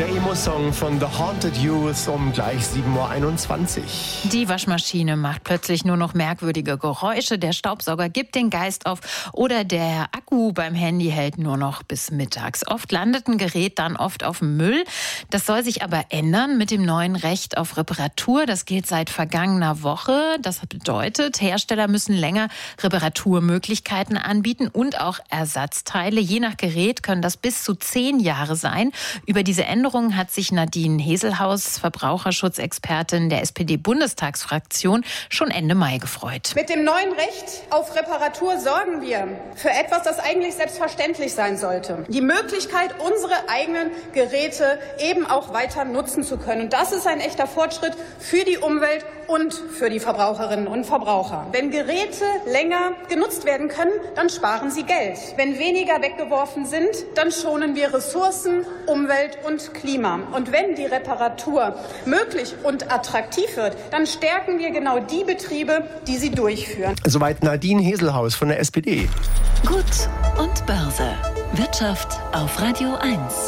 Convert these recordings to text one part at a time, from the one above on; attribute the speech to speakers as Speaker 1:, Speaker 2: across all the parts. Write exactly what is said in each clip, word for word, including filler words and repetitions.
Speaker 1: Der Emo-Song von The Haunted Youth um gleich sieben Uhr einundzwanzig.
Speaker 2: Die Waschmaschine macht plötzlich nur noch merkwürdige Geräusche, der Staubsauger gibt den Geist auf oder der Akku beim Handy hält nur noch bis mittags. Oft landet ein Gerät dann oft auf dem Müll. Das soll sich aber ändern mit dem neuen Recht auf Reparatur. Das gilt seit vergangener Woche. Das bedeutet, Hersteller müssen länger Reparaturmöglichkeiten anbieten und auch Ersatzteile. Je nach Gerät können das bis zu zehn Jahre sein. Über diese Änderungen hat sich Nadine Heselhaus, Verbraucherschutzexpertin der S P D-Bundestagsfraktion, schon Ende Mai gefreut.
Speaker 3: Mit dem neuen Recht auf Reparatur sorgen wir für etwas, das eigentlich selbstverständlich sein sollte. Die Möglichkeit, unsere eigenen Geräte eben auch weiter nutzen zu können. Und das ist ein echter Fortschritt für die Umwelt und für die Verbraucherinnen und Verbraucher. Wenn Geräte länger genutzt werden können, dann sparen sie Geld. Wenn weniger weggeworfen sind, dann schonen wir Ressourcen, Umwelt und Klima. Und wenn die Reparatur möglich und attraktiv wird, dann stärken wir genau die Betriebe, die sie durchführen.
Speaker 1: Soweit Nadine Heselhaus von der S P D.
Speaker 4: Gut und Börse. Wirtschaft auf Radio eins.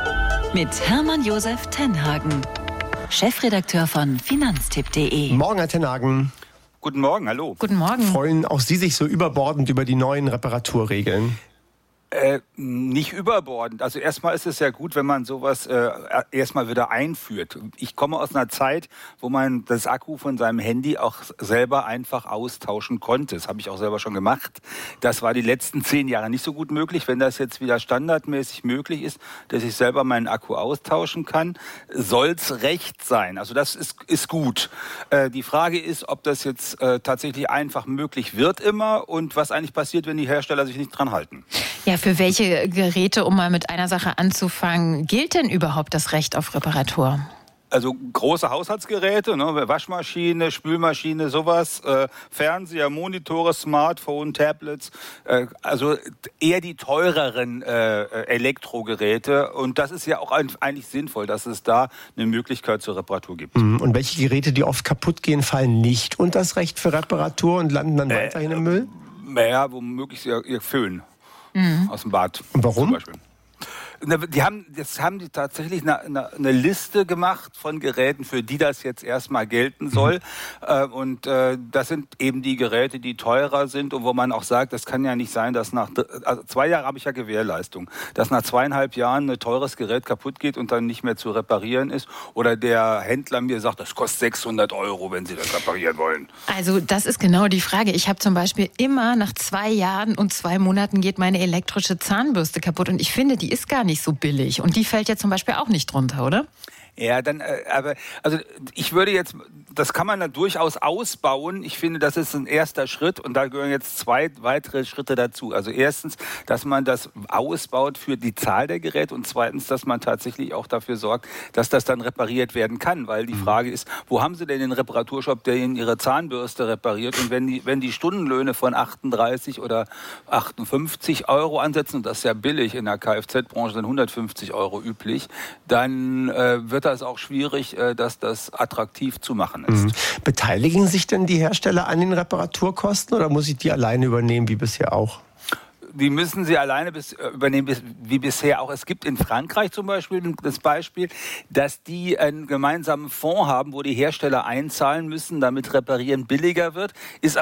Speaker 4: Mit Hermann Josef Tenhagen, Chefredakteur von Finanztipp punkt de.
Speaker 1: Morgen, Herr Tenhagen.
Speaker 5: Guten Morgen, hallo.
Speaker 2: Guten Morgen.
Speaker 1: Freuen auch Sie sich so überbordend über die neuen Reparaturregeln?
Speaker 5: Äh, nicht überbordend. Also erstmal ist es ja gut, wenn man sowas äh, erstmal wieder einführt. Ich komme aus einer Zeit, wo man das Akku von seinem Handy auch selber einfach austauschen konnte. Das habe ich auch selber schon gemacht. Das war die letzten zehn Jahre nicht so gut möglich. Wenn das jetzt wieder standardmäßig möglich ist, dass ich selber meinen Akku austauschen kann, soll's recht sein. Also das ist, ist gut. Äh, die Frage ist, ob das jetzt äh, tatsächlich einfach möglich wird immer und was eigentlich passiert, wenn die Hersteller sich nicht dran halten.
Speaker 2: Ja, für welche Geräte, um mal mit einer Sache anzufangen, gilt denn überhaupt das Recht auf Reparatur?
Speaker 5: Also große Haushaltsgeräte, ne, Waschmaschine, Spülmaschine, sowas, äh, Fernseher, Monitore, Smartphone, Tablets, äh, also eher die teureren äh, Elektrogeräte. Und das ist ja auch eigentlich sinnvoll, dass es da eine Möglichkeit zur Reparatur gibt.
Speaker 1: Und welche Geräte, die oft kaputt gehen, fallen nicht unter das Recht für Reparatur und landen dann äh, weiterhin im Müll?
Speaker 5: Naja, womöglich ihr, ihr Föhn mhm. aus dem Bad.
Speaker 1: Und warum?
Speaker 5: Zum Beispiel. Die haben, jetzt haben die tatsächlich eine, eine, eine Liste gemacht von Geräten, für die das jetzt erstmal gelten soll. Mhm. Und äh, das sind eben die Geräte, die teurer sind und wo man auch sagt, das kann ja nicht sein, dass nach also zwei Jahre habe ich ja Gewährleistung, dass nach zweieinhalb Jahren ein teures Gerät kaputt geht und dann nicht mehr zu reparieren ist. Oder der Händler mir sagt, das kostet sechshundert Euro, wenn Sie das reparieren wollen.
Speaker 2: Also das ist genau die Frage. Ich habe zum Beispiel immer nach zwei Jahren und zwei Monaten geht meine elektrische Zahnbürste kaputt und ich finde, die ist gar nicht nicht so billig. Und die fällt ja zum Beispiel auch nicht drunter, oder?
Speaker 5: Ja, dann, äh, aber, also ich würde jetzt, das kann man dann durchaus ausbauen. Ich finde, das ist ein erster Schritt und da gehören jetzt zwei weitere Schritte dazu. Also erstens, dass man das ausbaut für die Zahl der Geräte und zweitens, dass man tatsächlich auch dafür sorgt, dass das dann repariert werden kann. Weil die Frage ist, wo haben Sie denn den Reparaturshop, der Ihnen Ihre Zahnbürste repariert? Und wenn die, wenn die Stundenlöhne von achtunddreißig oder achtundfünfzig Euro ansetzen, und das ist ja billig, in der Kfz-Branche sind hundertfünfzig Euro üblich, dann äh, wird das ist auch schwierig, dass das attraktiv zu machen ist.
Speaker 1: Mhm. Beteiligen sich denn die Hersteller an den Reparaturkosten oder muss ich die alleine übernehmen, wie bisher auch?
Speaker 5: Die müssen sie alleine bis, übernehmen, wie bisher auch. Es gibt in Frankreich zum Beispiel das Beispiel, dass die einen gemeinsamen Fonds haben, wo die Hersteller einzahlen müssen, damit Reparieren billiger wird. Ist